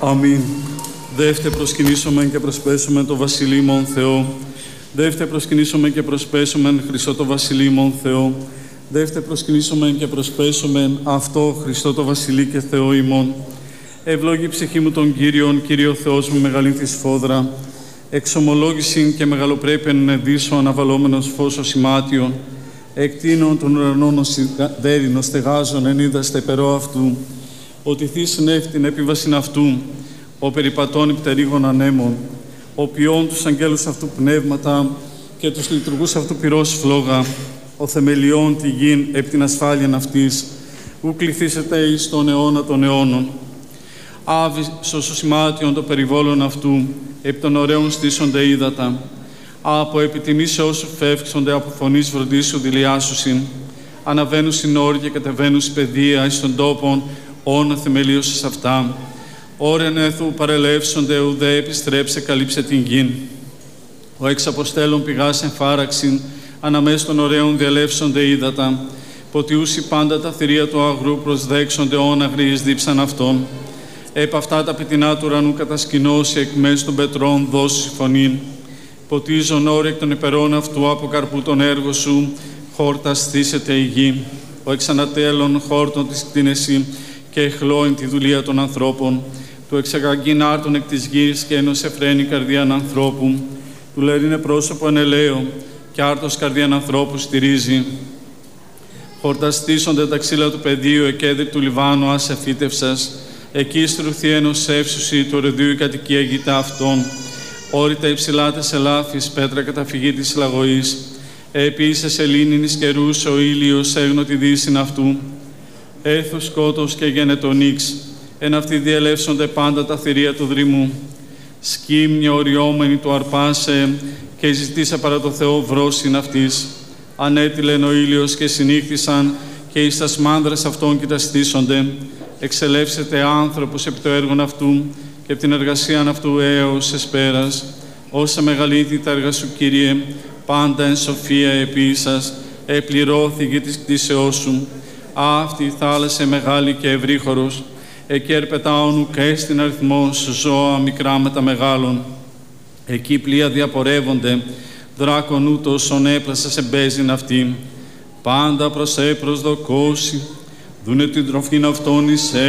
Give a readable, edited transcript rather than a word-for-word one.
Αμήν. Δεύτε προσκυνήσομεν και προσπέσομεν το Βασιλείμον Θεό. Δεύτε προσκυνήσομεν και προσπέσομεν Χριστό το Βασιλείμον Θεό. Δεύτε προσκυνήσομεν και προσπέσομεν αυτό Χριστό το Βασιλεί και Θεό ημών. Ευλόγη ψυχή μου τον Κύριον, Κύριο Θεός μου μεγαλήν της φόδρα. Εξομολόγησιν και μεγαλοπρέπειαν ενεδίσω αναβαλόμενος φως ο σημάτιον. Εκτείνων των ουρανών ως δέρινος στεγάζων εν είδαστε περό αυτού. Ότι θύσιν εύτην έπιβασιν αυτού, ο περιπατών υπτερίγων ανέμων, ο ποιών τους αγγέλους αυτού πνεύματα και τους λειτουργούς αυτού πυρός φλόγα, ο θεμελιών τη γην επ' την ασφάλειαν αυτής, ου κληθήσετε εις τον αιώνα των αιώνων. Άβυσος ο σημάτιον το περιβόλων αυτού, επ' των ωραίων στήσονται ύδατα. Από επιτιμήσεώς σου φεύξονται από φωνής βροντίσου δηλιάσουσιν, αναβαίνουσιν όροι και κατεβαίνουσιν παιδεία εις των τόπων, όνα θεμελίωσες αυτά. Όρεν έθου παρελεύσονται, ουδέ επιστρέψε καλύψε την γην. Ο εξ αποστέλων πηγάς εμφάραξιν, αναμέσως των ωραίων διαλεύσονται ύδατα. Ποτιούσι πάντα τα θηρία του αγρού προσδέξονται, όνα γρήγης δίψαν αυτών. Επ' αυτά τα πετεινά του ουρανού κατασκηνώσει, εκ μέσου των πετρών δώσει φωνήν. Ποτίζον όροι εκ των υπερών αυτού, από καρπού τον έργο σου, χόρτα στήσεται η γη. Ο εξανατέλων χόρτων της κτίνεση και εχλώην τη δουλεία των ανθρώπων. Του εξαγαγγήν άρτων εκ της γης και ένωσε φρένη καρδίαν ανθρώπου. Του λερίνε πρόσωπο ενελαίο και άρτος καρδίαν ανθρώπου στηρίζει. Χορταστήσονται τα ξύλα του πεδίου, εκέδρη του Λιβάνου άσε φύτευσας. Εκεί στρουθεί ενός εύσουσι του ορεδίου η κατοικία γητά αυτών. Όρητα υψηλά τες ελάφης, πέτρα καταφυγή της λαγωής. Επίσης σελήνινης καιρούς ο ήλιος έγνω τη δύσιν αυτού. Έθους σκότος και γενετονίξ. Εν αυτοί διελεύσονται πάντα τα θηρία του δρυμού. Σκύμνια οριόμενη του αρπάσε και ζητήσε παρά το Θεό βρόσιν αυτής. Ανέτειλεν ο ήλιος και συνήχθησαν και εις τας μάνδρες αυτών κοιταστήσονται. Εξελεύσεται άνθρωπος επί το έργον αυτού και επί την εργασίαν αυτού έως εσπέρας. Όσα μεγαλύτερη τα έργα σου, Κύριε, πάντα εν σοφία επίσας, επληρώθη της κτήσεώς σου. Αυτή η θάλασσα μεγάλη και ευρύχωρος, εκεί ερπετάων ουκ έστιν αριθμός ζώα μικρά με τα μεγάλων. Εκεί πλοία διαπορεύονται, δράκον ούτως ον έπλασα σε μπέζιν αυτήν. Πάντα προς προσδοκώσει, δούνε την τροφήν αυτών εις